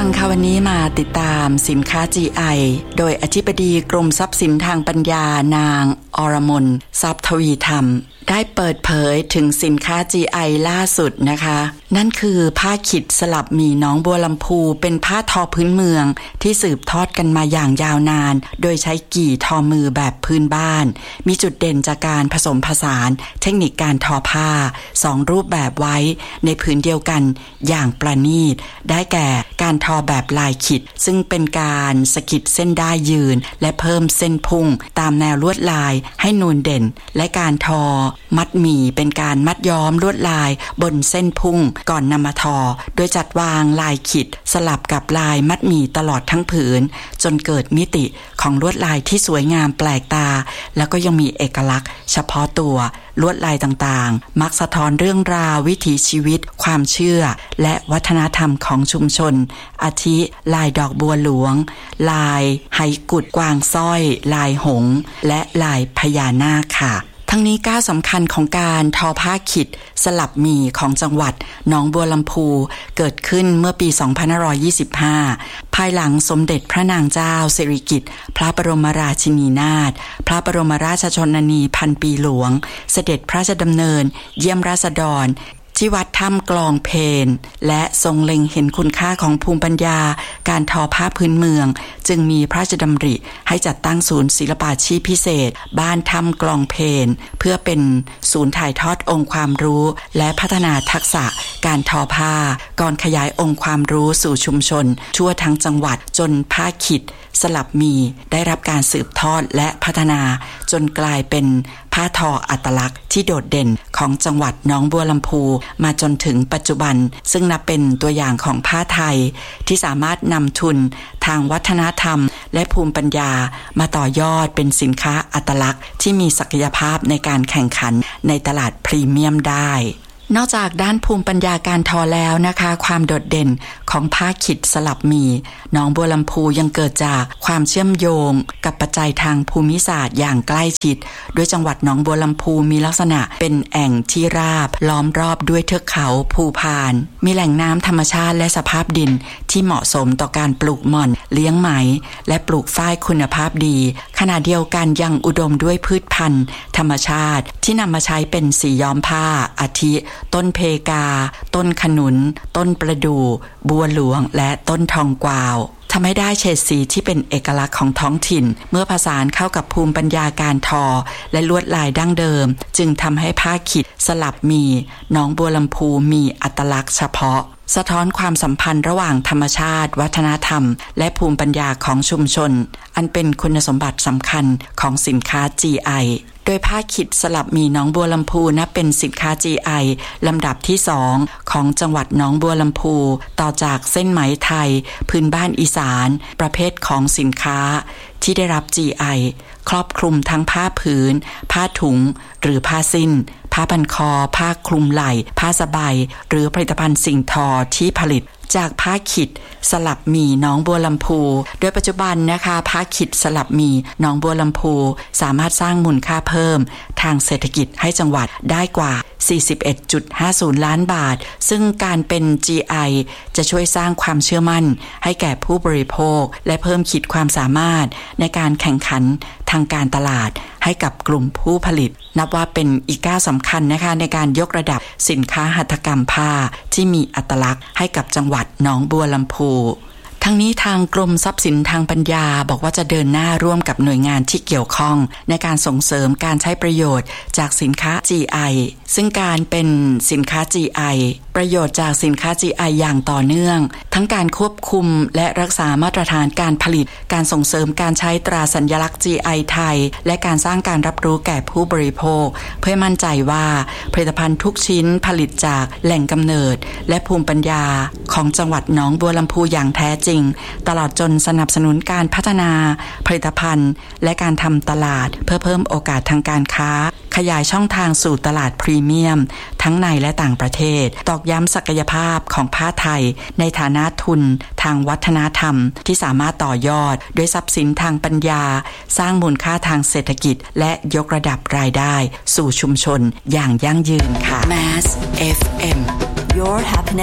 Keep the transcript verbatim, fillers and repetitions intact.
งค่ะวันนี้มาติดตามสินค้า จี ไอ โดยอธิบดีกรมทรัพย์สินทางปัญญานางอรมนทรัพย์ทวีธรรมได้เปิดเผยถึงสินค้า จี ไอ ล่าสุดนะคะนั่นคือผ้าขิดสลับหมี่หนองบัวลำพูเป็นผ้าทอพื้นเมืองที่สืบทอดกันมาอย่างยาวนานโดยใช้กี่ทอมือแบบพื้นบ้านมีจุดเด่นจากการผสมผสานเทคนิคการทอผ้าสองรูปแบบไว้ในผืนเดียวกันอย่างประณีตได้แก่การทอแบบลายขิดซึ่งเป็นการสกิดเส้นด้ายยืนและเพิ่มเส้นพุ่งตามแนวลวดลายให้นูนเด่นและการทอมัดหมี่เป็นการมัดย้อมลวดลายบนเส้นพุ่งก่อนนำมาทอโดยจัดวางลายขิดสลับกับลายมัดหมี่ตลอดทั้งผืนจนเกิดมิติของลวดลายที่สวยงามแปลกตาแล้วก็ยังมีเอกลักษณ์เฉพาะตัวลวดลายต่างๆมักสะท้อนเรื่องราววิถีชีวิตความเชื่อและวัฒนธรรมของชุมชนอาทิลายดอกบัวหลวงลายไหกุดกวางสร้อยลายหงส์และลายพญานาคค่ะทั้งนี้ก้าวสำคัญของการทอผ้าขิดสลับหมี่ของจังหวัดหนองบัวลำพูเกิดขึ้นเมื่อปี สองพันห้าร้อยยี่สิบห้า ภายหลังสมเด็จพระนางเจ้าสิริกิติ์พระบรมราชินีนาถพระบรมราชชนนีพันปีหลวงเสด็จพระราชดำเนินเยี่ยมราษฎรที่วัดถ้ำกลองเพนและทรงเล็งเห็นคุณค่าของภูมิปัญญาการทอผ้าพื้นเมืองจึงมีพระราชดำริให้จัดตั้งศูนย์ศิลปาชีพพิเศษบ้านถ้ำกลองเพนเพื่อเป็นศูนย์ถ่ายทอดองค์ความรู้และพัฒนาทักษะการทอผ้าก่อนขยายองค์ความรู้สู่ชุมชนทั่วทั้งจังหวัดจนผ้าขิดสลับหมี่ได้รับการสืบทอดและพัฒนาจนกลายเป็นผ้าทออัตลักษณ์ที่โดดเด่นของจังหวัดหนองบัวลำพูมาจนถึงปัจจุบันซึ่งนับเป็นตัวอย่างของผ้าไทยที่สามารถนำทุนทางวัฒนธรรมและภูมิปัญญามาต่อยอดเป็นสินค้าอัตลักษณ์ที่มีศักยภาพในการแข่งขันในตลาดพรีเมียมได้นอกจากด้านภูมิปัญญาการทอแล้วนะคะความโดดเด่นของผ้าขิดสลับหมี่หนองบัวลำพูยังเกิดจากความเชื่อมโยงกับปัจจัยทางภูมิศาสตร์อย่างใกล้ชิดโดยจังหวัดหนองบัวลำพูมีลักษณะเป็นแอ่งที่ราบล้อมรอบด้วยเทือกเขาภูพานมีแหล่งน้ำธรรมชาติและสภาพดินที่เหมาะสมต่อการปลูกหม่อนเลี้ยงไหมและปลูกฝ้ายคุณภาพดีขณะเดียวกันยังอุดมด้วยพืชพันธุ์ธรรมชาติที่นำมาใช้เป็นสีย้อมผ้าอาทิต้นเพกาต้นขนุนต้นประดู่บัวหลวงและต้นทองกวาวทำให้ได้เฉดสีที่เป็นเอกลักษณ์ของท้องถิ่นเมื่อผสานเข้ากับภูมิปัญญาการทอและลวดลายดั้งเดิมจึงทำให้ผ้าขิดสลับหมี่หนองบัวลำพูมีอัตลักษณ์เฉพาะสะท้อนความสัมพันธ์ระหว่างธรรมชาติวัฒนธรรมและภูมิปัญญาของชุมชนอันเป็นคุณสมบัติสำคัญของสินค้า จี ไอ โดยผ้าขิดสลับหมี่หนองบัวลำพูนับเป็นสินค้า จี ไอ ลำดับที่สองของจังหวัดหนองบัวลำพูต่อจากเส้นไหมไทยพื้นบ้านอีสานประเภทของสินค้าที่ได้รับ จี ไอ ครอบคลุมทั้งผ้าผืนผ้าถุงหรือผ้าสิ้นผ้าพันคอผ้าคลุมไหล่ผ้าสบายหรือผลิตภัณฑ์สิ่งทอที่ผลิตจากผ้าขิดสลับหมี่หนองบัวลำพูโดยปัจจุบันนะคะผ้าขิดสลับหมี่หนองบัวลำพูสามารถสร้างมูลค่าเพิ่มทางเศรษฐกิจให้จังหวัดได้กว่า สี่สิบเอ็ดจุดห้าศูนย์ ล้านบาทซึ่งการเป็น จี ไอ จะช่วยสร้างความเชื่อมั่นให้แก่ผู้บริโภคและเพิ่มขีดความสามารถในการแข่งขันทางการตลาดให้กับกลุ่มผู้ผลิตนับว่าเป็นอีกก้าวสำคัญนะคะในการยกระดับสินค้าหัตถกรรมผ้าที่มีอัตลักษณ์ให้กับจังหวัดหนองบัวลำพูทั้งนี้ทางกรมทรัพย์สินทางปัญญาบอกว่าจะเดินหน้าร่วมกับหน่วยงานที่เกี่ยวข้องในการส่งเสริมการใช้ประโยชน์จากสินค้า จี ไอ ซึ่งการเป็นสินค้า จี ไอ ประโยชน์จากสินค้า จี ไอ อย่างต่อเนื่องทั้งการควบคุมและรักษามาตรฐานการผลิตการส่งเสริมการใช้ตราสัญลักษณ์ จี ไอ ไทยและการสร้างการรับรู้แก่ผู้บริโภคเพื่อมั่นใจว่าผลิตภัณฑ์ทุกชิ้นผลิตจากแหล่งกำเนิดและภูมิปัญญาของจังหวัดหนองบัวลำพูอย่างแท้จริงตลอดจนสนับสนุนการพัฒนาผลิตภัณฑ์และการทำตลาดเพื่อเพิ่มโอกาสทางการค้าขยายช่องทางสู่ตลาดพรีเมียมทั้งในและต่างประเทศตอกย้ำศักยภาพของผ้าไทยในฐานะทุนทางวัฒนธรรมที่สามารถต่อยอดด้วยทรัพย์สินทางปัญญาสร้างมูลค่าทางเศรษฐกิจและยกระดับรายได้สู่ชุมชนอย่างยั่งยืนค่ะ Mass เอฟ เอ็ม Your Happiness